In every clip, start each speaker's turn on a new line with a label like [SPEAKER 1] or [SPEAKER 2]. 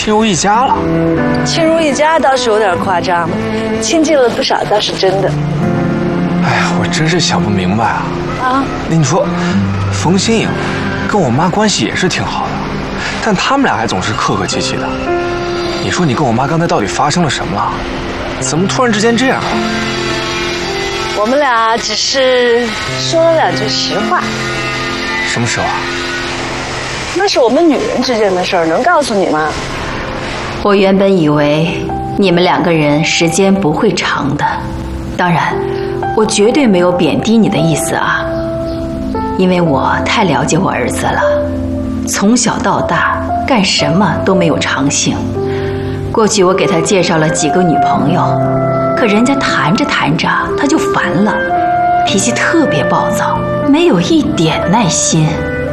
[SPEAKER 1] 亲如一家了。
[SPEAKER 2] 亲如一家倒是有点夸张，亲近了不少倒是真的。
[SPEAKER 1] 哎呀，我真是想不明白啊！
[SPEAKER 2] 啊，
[SPEAKER 1] 你说，冯新颖跟我妈关系也是挺好的，但他们俩还总是客客气气的。你说你跟我妈刚才到底发生了什么了？怎么突然之间这样啊？
[SPEAKER 2] 我们俩只是说了2句实话。
[SPEAKER 1] 什么实话？
[SPEAKER 2] 那是我们女人之间的事儿，能告诉你吗？
[SPEAKER 3] 我原本以为你们2个人时间不会长的，当然，我绝对没有贬低你的意思啊，因为我太了解我儿子了，从小到大干什么都没有长性。过去我给他介绍了几个女朋友，可人家谈着谈着他就烦了，脾气特别暴躁，没有一点耐心。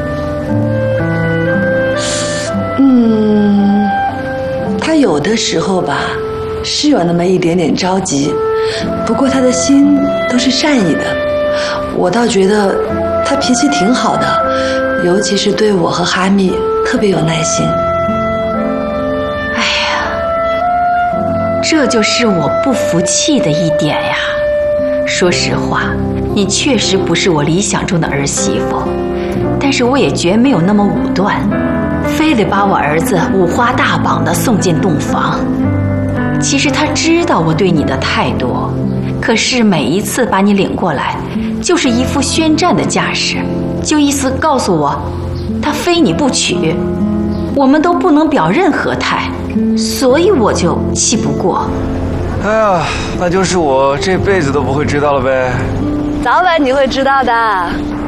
[SPEAKER 2] 他有的时候吧，是有那么一点点着急，不过他的心都是善意的。我倒觉得他脾气挺好的，尤其是对我和哈密特别有耐心。
[SPEAKER 3] 哎呀，这就是我不服气的一点呀。说实话，你确实不是我理想中的儿媳妇，但是我也绝没有那么武断，非得把我儿子五花大绑地送进洞房。其实他知道我对你的态度，可是每一次把你领过来，就是一副宣战的架势，就意思告诉我，他非你不娶，我们都不能表任何态，所以我就气不过。
[SPEAKER 1] 哎呀，那就是我这辈子都不会知道了呗。
[SPEAKER 2] 早晚你会知道的。